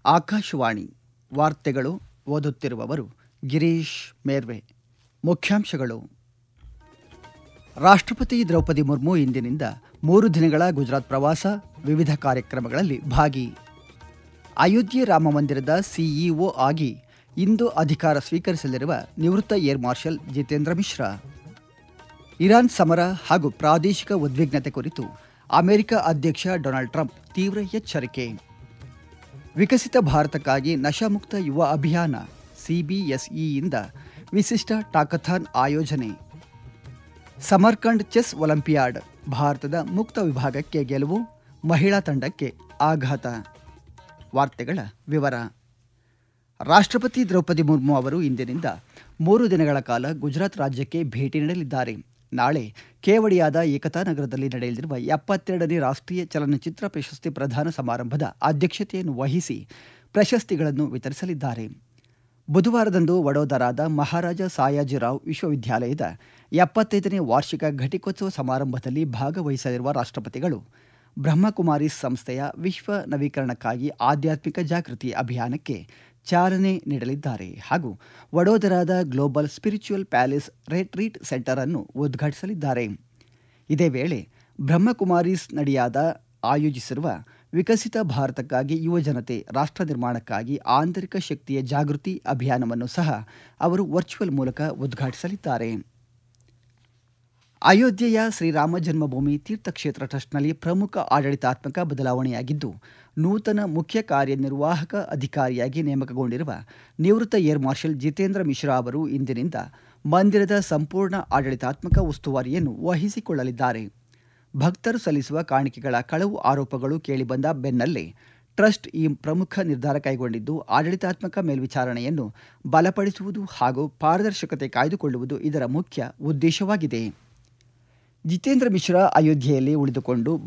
ಆಕಾಶವಾಣಿ ವಾರ್ತೆಗಳು ಓದುತ್ತಿರುವವರು ಗಿರೀಶ್ ಮೇರ್ವೆ. ಮುಖ್ಯಾಂಶಗಳು. ರಾಷ್ಟ್ರಪತಿ ದ್ರೌಪದಿ ಮುರ್ಮು ಇಂದಿನಿಂದ 3 ದಿನಗಳ ಗುಜರಾತ್ ಪ್ರವಾಸ, ವಿವಿಧ ಕಾರ್ಯಕ್ರಮಗಳಲ್ಲಿ ಭಾಗಿ. ಅಯೋಧ್ಯೆ ರಾಮ ಮಂದಿರದ ಸಿಇಒ ಆಗಿ ಇಂದು ಅಧಿಕಾರ ಸ್ವೀಕರಿಸಲಿರುವ ನಿವೃತ್ತ air marshal Jitendra Mishra. Iran ಸಮರ ಹಾಗೂ ಪ್ರಾದೇಶಿಕ ಉದ್ವಿಗ್ನತೆ ಕುರಿತು ಅಮೆರಿಕ ಅಧ್ಯಕ್ಷ ಡೊನಾಲ್ಡ್ ಟ್ರಂಪ್ ತೀವ್ರ ಎಚ್ಚರಿಕೆ. ವಿಕಸಿತ ಭಾರತಕ್ಕಾಗಿ ನಶಾಮುಕ್ತ ಯುವ ಅಭಿಯಾನ ಸಿಬಿಎಸ್ಇಯಿಂದ ವಿಶಿಷ್ಟ ಟಾಕಥಾನ್ ಆಯೋಜನೆ. ಸಮರ್ಕಂಡ್ ಚೆಸ್ ಒಲಿಂಪಿಯಾಡ್, ಭಾರತದ ಮುಕ್ತ ವಿಭಾಗಕ್ಕೆ ಗೆಲುವು, ಮಹಿಳಾ ತಂಡಕ್ಕೆ ಆಘಾತ. ವಾರ್ತೆಗಳ ವಿವರ. ರಾಷ್ಟ್ರಪತಿ ದ್ರೌಪದಿ ಮುರ್ಮು ಅವರು ಇಂದಿನಿಂದ 3 ದಿನಗಳ ಕಾಲ ಗುಜರಾತ್ ರಾಜ್ಯಕ್ಕೆ ಭೇಟಿ ನೀಡಲಿದ್ದಾರೆ. ನಾಳೆ ಕೇವಡಿಯಾದ ಏಕತಾ ನಗರದಲ್ಲಿ ನಡೆಯಲಿರುವ 72ನೇ ರಾಷ್ಟ್ರೀಯ ಚಲನಚಿತ್ರ ಪ್ರಶಸ್ತಿ ಪ್ರದಾನ ಸಮಾರಂಭದ ಅಧ್ಯಕ್ಷತೆಯನ್ನು ವಹಿಸಿ ಪ್ರಶಸ್ತಿಗಳನ್ನು ವಿತರಿಸಲಿದ್ದಾರೆ. ಬುಧವಾರದಂದು ವಡೋದರಾದ ಮಹಾರಾಜ ಸಾಯಾಜಿರಾವ್ ವಿಶ್ವವಿದ್ಯಾಲಯದ 75ನೇ ವಾರ್ಷಿಕ ಘಟಿಕೋತ್ಸವ ಸಮಾರಂಭದಲ್ಲಿ ಭಾಗವಹಿಸಲಿರುವ ರಾಷ್ಟ್ರಪತಿಗಳು ಬ್ರಹ್ಮಕುಮಾರೀಸ್ ಸಂಸ್ಥೆಯ ವಿಶ್ವ ನವೀಕರಣಕ್ಕಾಗಿ ಆಧ್ಯಾತ್ಮಿಕ ಜಾಗೃತಿ ಅಭಿಯಾನಕ್ಕೆ ಚಾಲನೆ ನೀಡಲಿದ್ದಾರೆ ಹಾಗೂ ವಡೋದರಾದ global spiritual palace retreat centre ಅನ್ನು ಉದ್ಘಾಟಿಸಲಿದ್ದಾರೆ. ಇದೇ ವೇಳೆ ಬ್ರಹ್ಮಕುಮಾರೀಸ್ ನಡಿಯಾದ ಆಯೋಜಿಸಿರುವ ವಿಕಸಿತ ಭಾರತಕ್ಕಾಗಿ ಯುವಜನತೆ ರಾಷ್ಟ್ರ ನಿರ್ಮಾಣಕ್ಕಾಗಿ ಆಂತರಿಕ ಶಕ್ತಿಯ ಜಾಗೃತಿ ಅಭಿಯಾನವನ್ನು ಸಹ ಅವರು ವರ್ಚುವಲ್ ಮೂಲಕ ಉದ್ಘಾಟಿಸಲಿದ್ದಾರೆ. ಅಯೋಧ್ಯೆಯ ಶ್ರೀರಾಮ ಜನ್ಮಭೂಮಿ ತೀರ್ಥಕ್ಷೇತ್ರ ಟ್ರಸ್ಟ್ನಲ್ಲಿ ಪ್ರಮುಖ ಆಡಳಿತಾತ್ಮಕ ಬದಲಾವಣೆಯಾಗಿದ್ದು, ನೂತನ ಮುಖ್ಯ ಕಾರ್ಯನಿರ್ವಾಹಕ ಅಧಿಕಾರಿಯಾಗಿ ನೇಮಕಗೊಂಡಿರುವ ನಿವೃತ್ತ ಏರ್ ಮಾರ್ಷಲ್ ಜಿತೇಂದ್ರ ಮಿಶ್ರಾ ಅವರು ಇಂದಿನಿಂದ ಮಂದಿರದ ಸಂಪೂರ್ಣ ಆಡಳಿತಾತ್ಮಕ ಉಸ್ತುವಾರಿಯನ್ನು ವಹಿಸಿಕೊಳ್ಳಲಿದ್ದಾರೆ. ಭಕ್ತರು ಸಲ್ಲಿಸುವ ಕಾಣಿಕೆಗಳ ಕಳವು ಆರೋಪಗಳು ಕೇಳಿಬಂದ ಬೆನ್ನಲ್ಲೇ ಟ್ರಸ್ಟ್ ಈ ಪ್ರಮುಖ ನಿರ್ಧಾರ ಕೈಗೊಂಡಿದ್ದು, ಆಡಳಿತಾತ್ಮಕ ಮೇಲ್ವಿಚಾರಣೆಯನ್ನು ಬಲಪಡಿಸುವುದು ಹಾಗೂ ಪಾರದರ್ಶಕತೆ ಕಾಯ್ದುಕೊಳ್ಳುವುದು ಇದರ ಮುಖ್ಯ ಉದ್ದೇಶವಾಗಿದೆ. ಜಿತೇಂದ್ರ ಮಿಶ್ರಾ ಅಯೋಧ್ಯೆಯಲ್ಲಿ ಉಳಿದುಕೊಂಡು